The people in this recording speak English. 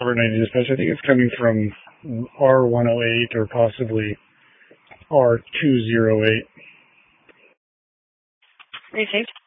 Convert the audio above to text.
Over 90 dispatch. I think it's coming from R108 or possibly R208. Received.